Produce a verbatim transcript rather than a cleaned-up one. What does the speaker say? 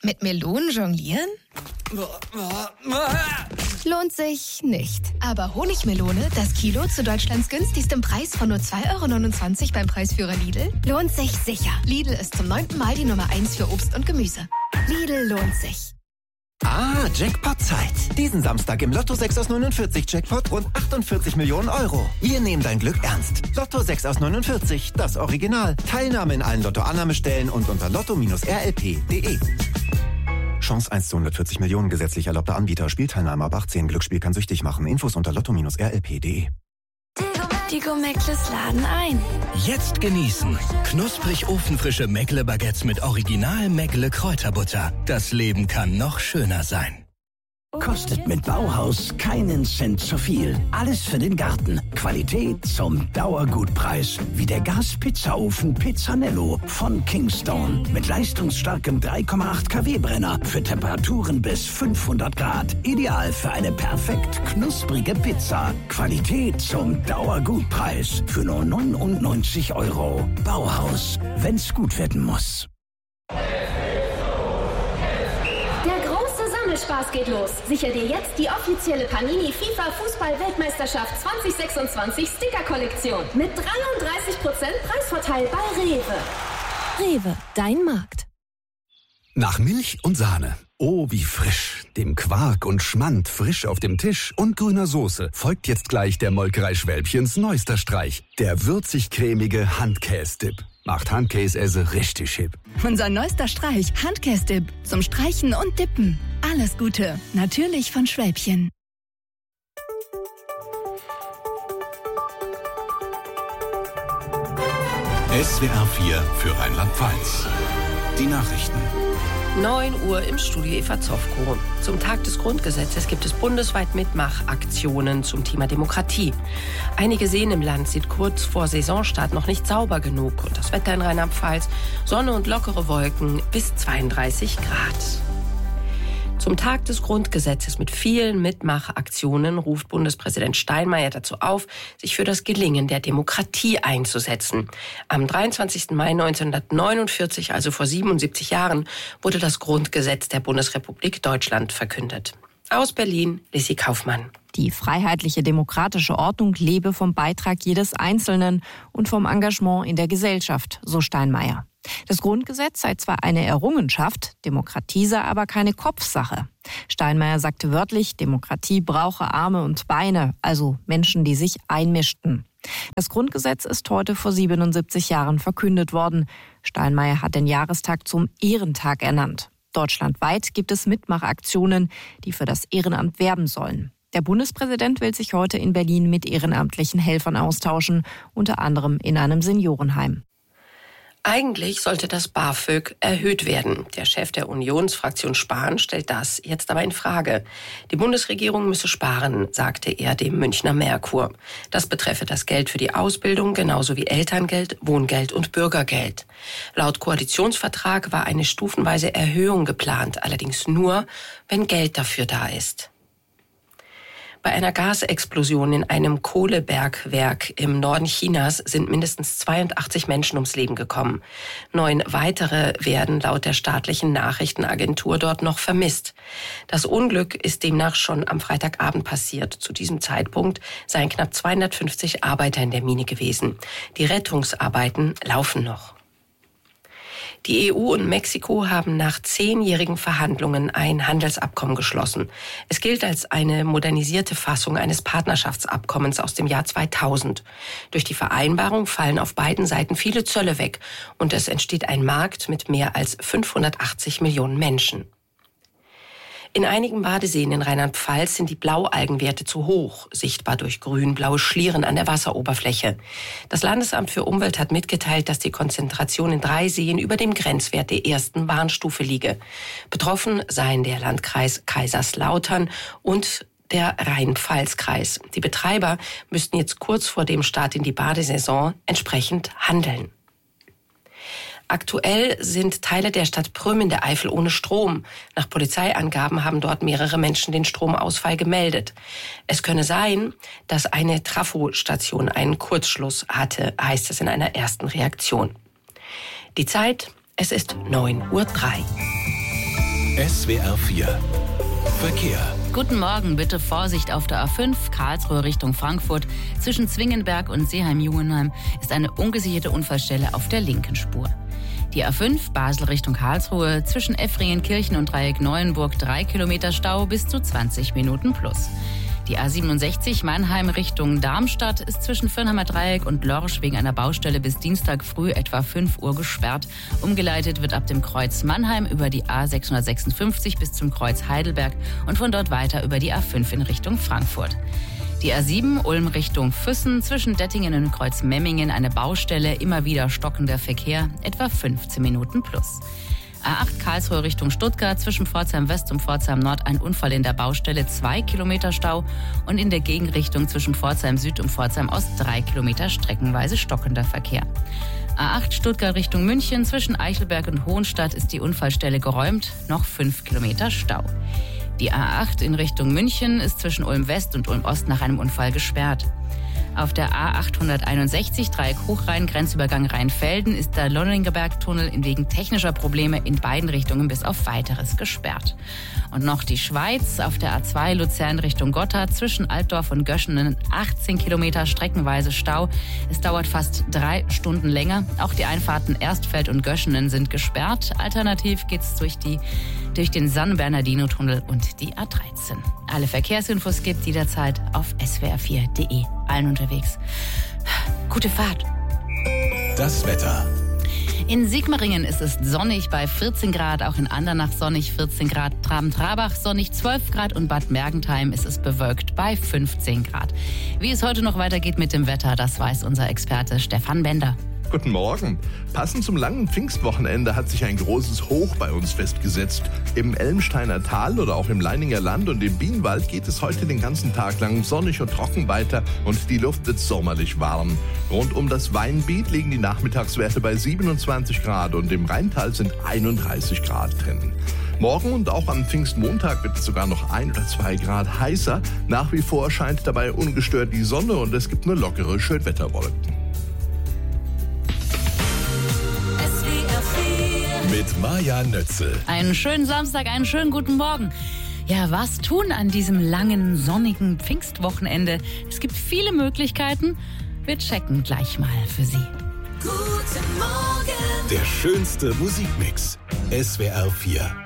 Mit Melonen jonglieren? Lohnt sich nicht. Aber Honigmelone, das Kilo zu Deutschlands günstigstem Preis von nur zwei Euro neunundzwanzig beim Preisführer Lidl, lohnt sich sicher. Lidl ist zum neunten Mal die Nummer eins für Obst und Gemüse. Lidl lohnt sich. Ah, Jackpot-Zeit. Diesen Samstag im Lotto sechs aus neunundvierzig Jackpot rund achtundvierzig Millionen Euro. Wir nehmen dein Glück ernst. Lotto sechs aus neunundvierzig, das Original. Teilnahme in allen Lotto-Annahmestellen und unter lotto Bindestrich r l p punkt d e. Chance eins zu hundertvierzig Millionen, gesetzlich erlaubter Anbieter. Spielteilnahme ab achtzehn. Glücksspiel kann süchtig machen. Infos unter lotto Bindestrich r l p punkt d e. Die Gomeckles laden ein. Jetzt genießen. Knusprig ofenfrische Meckle-Baguettes mit Original Meckle Kräuterbutter. Das Leben kann noch schöner sein. Kostet mit Bauhaus keinen Cent zu viel. Alles für den Garten. Qualität zum Dauergutpreis. Wie der Gas-Pizzaofen Pizzanello von Kingstone. Mit leistungsstarkem drei Komma acht Kilowatt Brenner für Temperaturen bis fünfhundert Grad. Ideal für eine perfekt knusprige Pizza. Qualität zum Dauergutpreis. Für nur neunundneunzig Euro. Bauhaus. Wenn's gut werden muss. Spaß geht los. Sicher dir jetzt die offizielle Panini FIFA Fußball-Weltmeisterschaft zwanzig sechsundzwanzig Sticker-Kollektion mit dreiunddreißig Prozent Preisvorteil bei Rewe. Rewe, dein Markt. Nach Milch und Sahne. Oh, wie frisch. Dem Quark und Schmand frisch auf dem Tisch und grüner Soße folgt jetzt gleich der Molkerei Schwälbchens neuester Streich. Der würzig-cremige Handkäse-Dip. Macht Handkäse richtig hip. Unser neuester Streich, Handkäse-Dip. Zum Streichen und Dippen. Alles Gute, natürlich von Schwälbchen. S W R vier für Rheinland-Pfalz. Die Nachrichten. neun Uhr im Studio Eva Zofko. Zum Tag des Grundgesetzes gibt es bundesweit Mitmachaktionen zum Thema Demokratie. Einige Seen im Land sind kurz vor Saisonstart noch nicht sauber genug. Und das Wetter in Rheinland-Pfalz, Sonne und lockere Wolken bis zweiunddreißig Grad. Zum Tag des Grundgesetzes mit vielen Mitmachaktionen ruft Bundespräsident Steinmeier dazu auf, sich für das Gelingen der Demokratie einzusetzen. Am dreiundzwanzigsten Mai neunzehnhundertneunundvierzig, also vor siebenundsiebzig Jahren, wurde das Grundgesetz der Bundesrepublik Deutschland verkündet. Aus Berlin, Lissy Kaufmann. Die freiheitliche demokratische Ordnung lebe vom Beitrag jedes Einzelnen und vom Engagement in der Gesellschaft, so Steinmeier. Das Grundgesetz sei zwar eine Errungenschaft, Demokratie sei aber keine Kopfsache. Steinmeier sagte wörtlich, Demokratie brauche Arme und Beine, also Menschen, die sich einmischten. Das Grundgesetz ist heute vor siebenundsiebzig Jahren verkündet worden. Steinmeier hat den Jahrestag zum Ehrentag ernannt. Deutschlandweit gibt es Mitmachaktionen, die für das Ehrenamt werben sollen. Der Bundespräsident will sich heute in Berlin mit ehrenamtlichen Helfern austauschen, unter anderem in einem Seniorenheim. Eigentlich sollte das BAföG erhöht werden. Der Chef der Unionsfraktion Spahn stellt das jetzt aber in Frage. Die Bundesregierung müsse sparen, sagte er dem Münchner Merkur. Das betreffe das Geld für die Ausbildung genauso wie Elterngeld, Wohngeld und Bürgergeld. Laut Koalitionsvertrag war eine stufenweise Erhöhung geplant, allerdings nur, wenn Geld dafür da ist. Bei einer Gasexplosion in einem Kohlebergwerk im Norden Chinas sind mindestens zweiundachtzig Menschen ums Leben gekommen. Neun weitere werden laut der staatlichen Nachrichtenagentur dort noch vermisst. Das Unglück ist demnach schon am Freitagabend passiert. Zu diesem Zeitpunkt seien knapp zweihundertfünfzig Arbeiter in der Mine gewesen. Die Rettungsarbeiten laufen noch. Die E U und Mexiko haben nach zehnjährigen Verhandlungen ein Handelsabkommen geschlossen. Es gilt als eine modernisierte Fassung eines Partnerschaftsabkommens aus dem Jahr zweitausend. Durch die Vereinbarung fallen auf beiden Seiten viele Zölle weg und es entsteht ein Markt mit mehr als fünfhundertachtzig Millionen Menschen. In einigen Badeseen in Rheinland-Pfalz sind die Blaualgenwerte zu hoch, sichtbar durch grün-blaue Schlieren an der Wasseroberfläche. Das Landesamt für Umwelt hat mitgeteilt, dass die Konzentration in drei Seen über dem Grenzwert der ersten Warnstufe liege. Betroffen seien der Landkreis Kaiserslautern und der Rhein-Pfalz-Kreis. Die Betreiber müssten jetzt kurz vor dem Start in die Badesaison entsprechend handeln. Aktuell sind Teile der Stadt Prüm in der Eifel ohne Strom. Nach Polizeiangaben haben dort mehrere Menschen den Stromausfall gemeldet. Es könne sein, dass eine Trafostation einen Kurzschluss hatte, heißt es in einer ersten Reaktion. Die Zeit, es ist neun Uhr drei. S W R vier Verkehr. Guten Morgen, bitte Vorsicht auf der A fünf, Karlsruhe Richtung Frankfurt. Zwischen Zwingenberg und Seeheim-Jugenheim ist eine ungesicherte Unfallstelle auf der linken Spur. Die A fünf, Basel Richtung Karlsruhe, zwischen Effringen-Kirchen und Dreieck Neuenburg drei Kilometer Stau bis zu zwanzig Minuten plus. Die A siebenundsechzig Mannheim Richtung Darmstadt ist zwischen Firnheimer Dreieck und Lorsch wegen einer Baustelle bis Dienstag früh etwa fünf Uhr gesperrt. Umgeleitet wird ab dem Kreuz Mannheim über die A sechshundertsechsundfünfzig bis zum Kreuz Heidelberg und von dort weiter über die A fünf in Richtung Frankfurt. Die A sieben Ulm Richtung Füssen, zwischen Dettingen und Kreuz Memmingen eine Baustelle, immer wieder stockender Verkehr, etwa fünfzehn Minuten plus. A acht Karlsruhe Richtung Stuttgart, zwischen Pforzheim West und Pforzheim Nord ein Unfall in der Baustelle, zwei Kilometer Stau und in der Gegenrichtung zwischen Pforzheim Süd und Pforzheim Ost drei Kilometer streckenweise stockender Verkehr. A acht Stuttgart Richtung München, zwischen Eichelberg und Hohenstadt ist die Unfallstelle geräumt, noch fünf Kilometer Stau. Die A acht in Richtung München ist zwischen Ulm West und Ulm Ost nach einem Unfall gesperrt. Auf der A achthunderteinundsechzig Dreieck Hochrhein, Grenzübergang Rheinfelden, ist der Lonningerberg-Tunnel wegen technischer Probleme in beiden Richtungen bis auf Weiteres gesperrt. Und noch die Schweiz, auf der A zwei Luzern Richtung Gotthard, zwischen Altdorf und Göschenen achtzehn Kilometer streckenweise Stau. Es dauert fast drei Stunden länger. Auch die Einfahrten Erstfeld und Göschenen sind gesperrt. Alternativ geht's durch die durch den San Bernardino-Tunnel und die A dreizehn. Alle Verkehrsinfos gibt jederzeit auf s w r vier punkt d e. Allen unterwegs. Gute Fahrt. Das Wetter. In Sigmaringen ist es sonnig bei vierzehn Grad, auch in Andernach sonnig vierzehn Grad, Traben-Trabach sonnig zwölf Grad und Bad Mergentheim ist es bewölkt bei fünfzehn Grad. Wie es heute noch weitergeht mit dem Wetter, das weiß unser Experte Stefan Bender. Guten Morgen. Passend zum langen Pfingstwochenende hat sich ein großes Hoch bei uns festgesetzt. Im Elmsteiner Tal oder auch im Leininger Land und im Bienenwald geht es heute den ganzen Tag lang sonnig und trocken weiter und die Luft wird sommerlich warm. Rund um das Weinbiet liegen die Nachmittagswerte bei siebenundzwanzig Grad und im Rheintal sind einunddreißig Grad drin. Morgen und auch am Pfingstmontag wird es sogar noch ein oder zwei Grad heißer. Nach wie vor scheint dabei ungestört die Sonne und es gibt nur lockere Schönwetterwolken. Mit Maja Nötzel. Einen schönen Samstag, einen schönen guten Morgen. Ja, was tun an diesem langen, sonnigen Pfingstwochenende? Es gibt viele Möglichkeiten. Wir checken gleich mal für Sie. Guten Morgen. Der schönste Musikmix. S W R vier.